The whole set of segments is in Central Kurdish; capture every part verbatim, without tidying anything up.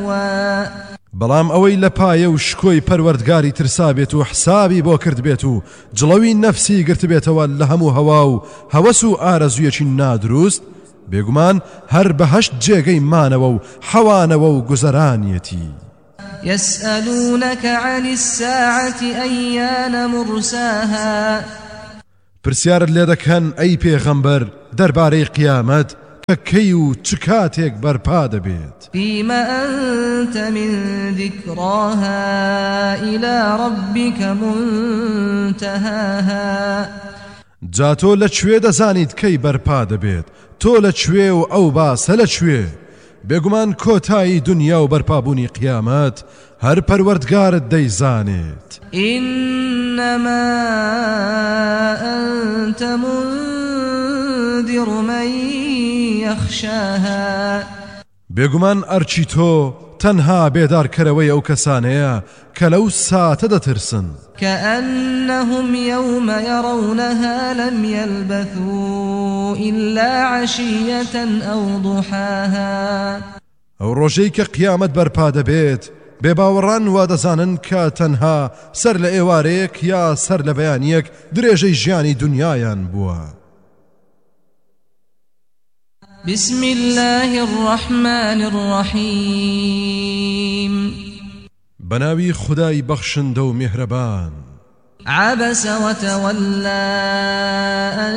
بەڵام ئەوەی لە پایە و شکۆی پەروەردگاری ترسا بێت و حسابی بۆ کرد بێت و جڵەوی نەفسی گرت بێتەوە لە هەموو هەوا و هەوەس و ئارەزویەکی نادروست بێگومان هەر بەهەشت جێگەی مانەوە و حەوانەوە و گوزەرانیەتی. يسألونك عن الساعة أيان مرساها پرسیارت لێ دەکەن ئەی پێغەمبەر دەربارەی قیامەت کە کەی و چ کاتێک بەرپا دەبێت. فيما أنت من ذكراها إلى ربك منتهاها جا تۆ لەکوێ دەزانیت کەی بەرپا دەبێت، تۆ لەکوێ و ئەو باسە لەکوێ؟ بێگومان کۆتایی دنیا و بەرپابوونی قیامەت هەر پەروەردگارت دەیزانێت. إنما أنت منذر من يخشاها بێگومان ئەرچی تۆ تەنها بێدارکەرەوەی ئەو کەسانەیە کە لەو ساتە دەترسن. كأنهم يوم يرونها لم يلبثوا إلا عشية أو ضحاها ئەو ڕۆژەی کە قیامەت بەرپا دەبێت بێباوەڕان وا دەزانن کە تەنها سەر لە ئێوارەیەک یا سەر لە بەیانیەک درێژەی ژیانی دنیایان بووە. بسم الله الرحمن الرحيم بناوي خداي بخشند و مهربان. عبس وتولى أن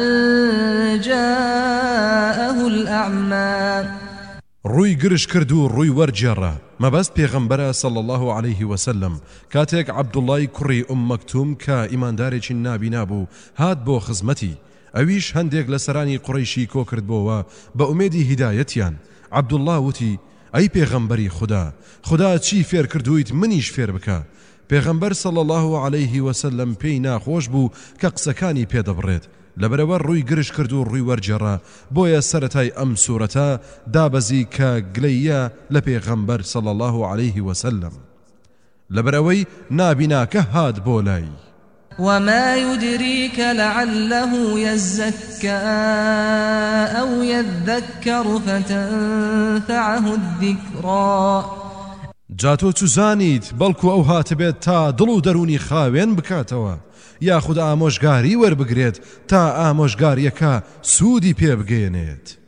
جاءه الأعمى روي قرش كردو روي ورجرة ما بس پیغمبر صلى الله عليه وسلم كاتيك عبد الله كري أم مكتوم كا إيمان داريش النابي نابو هاد بو خزمتي ئەویش هەندێک لە سەرانی قوڕەیشی کۆ کردبەوە بە ئومێدی هیدایەتیان. عەبدوڵڵا وتی ئەی پێغەمبەری خوددا، خوددا چی فێر کردوویت منیش فێر بکە. پێغەمبەر صلی الله عليه وسلم پێی ناخۆش بوو کە قسەکانی پێدەبڕێت، لەبەرەوە ڕووی گرش کرد و ڕووی وەرجێڕا. بۆیە سەرەتای ئەم سوورەتە دابەزی کە گلەیە لە پێغەمبەر صلی الله عليه وسلم، لەبەرەوەی نابیناکە هات بۆ لای. وما يدريك لعله يزكى أو يذكر فتنفعه الذكرى جاتۆ چوزانیت بەڵکو ئەو هاتبێت تا دڵ و دەرونی خاوێن بکاتەوە، یاخود ئامۆژگاری وەربگرێت تا ئامۆژگاریەکە سوودی پێ بگەێنێت.